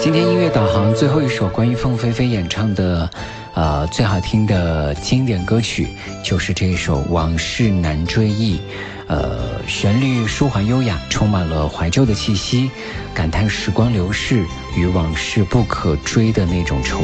今天音乐导航最后一首关于凤飞飞演唱的最好听的经典歌曲就是这一首《往事难追忆》。旋律舒缓优雅，充满了怀旧的气息，感叹时光流逝与往事不可追的那种惆